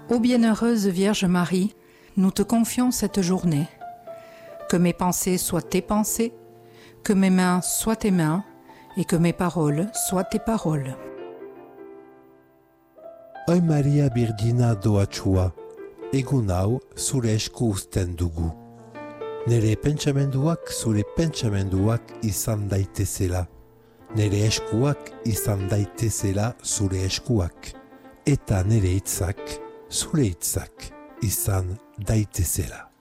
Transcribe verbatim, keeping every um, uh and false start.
Ô bienheureuse Vierge Marie, nous te confions cette journée. Que mes pensées soient tes pensées, que mes mains soient tes mains, et que mes paroles soient tes paroles. Oi Maria Birgina doatsua, egun hau zure esku uzten dugu. Nere pentsamenduak zure pentsamenduak izan daitezela. Nere eskuak izan daitezela zure eskuak. Eta nere hitzak zure hitzak izan daitezela.